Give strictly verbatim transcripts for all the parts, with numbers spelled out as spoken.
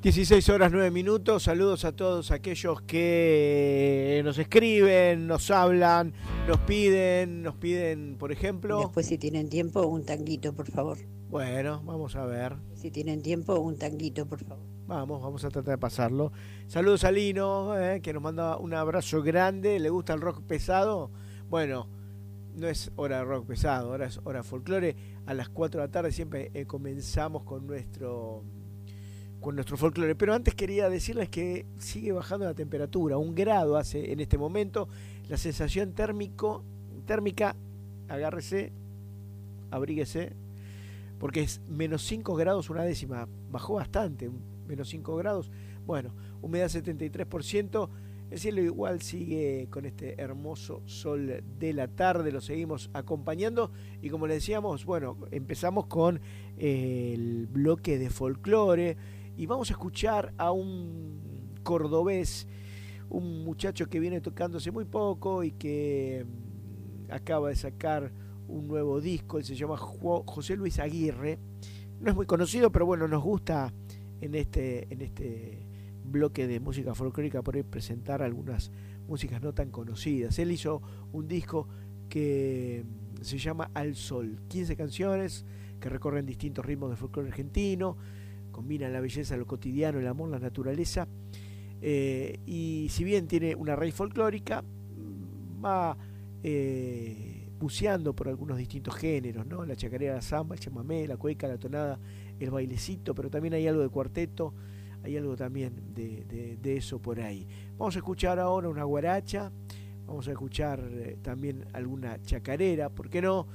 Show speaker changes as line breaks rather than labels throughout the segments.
dieciséis horas nueve minutos, saludos a todos aquellos que nos escriben, nos hablan, nos piden, nos piden, por ejemplo...
Después, si tienen tiempo, un tanguito, por favor.
Bueno, vamos a ver.
Si tienen tiempo, un tanguito, por favor.
Vamos, vamos a tratar de pasarlo. Saludos a Lino, eh, que nos manda un abrazo grande. ¿Le gusta el rock pesado? Bueno, no es hora de rock pesado, ahora es hora folclore. A las cuatro de la tarde siempre eh, comenzamos con nuestro... con nuestro folclore, pero antes quería decirles que sigue bajando la temperatura, un grado hace en este momento, la sensación térmico, térmica, agárrese, abríguese, porque es menos cinco grados una décima, bajó bastante, menos cinco grados, bueno, humedad setenta y tres por ciento, el cielo igual sigue con este hermoso sol de la tarde, lo seguimos acompañando y como les decíamos, bueno, empezamos con eh, el bloque de folclore. Y vamos a escuchar a un cordobés, un muchacho que viene tocando hace muy poco y que acaba de sacar un nuevo disco. Él se llama José Luis Aguirre. No es muy conocido, pero bueno, nos gusta en este, en este bloque de música folclórica por ahí presentar algunas músicas no tan conocidas. Él hizo un disco que se llama Al Sol. quince canciones que recorren distintos ritmos de folclore argentino. Combina la belleza, lo cotidiano, el amor, la naturaleza. Eh, y si bien tiene una raíz folclórica, va eh, buceando por algunos distintos géneros, ¿no? La chacarera, la samba, el chamamé, la cueca, la tonada, el bailecito, pero también hay algo de cuarteto, hay algo también de, de, de eso por ahí. Vamos a escuchar ahora una guaracha, vamos a escuchar eh, también alguna chacarera, ¿por qué no?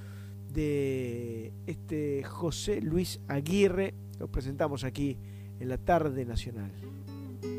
De este José Luis Aguirre. Lo presentamos aquí en la tarde nacional.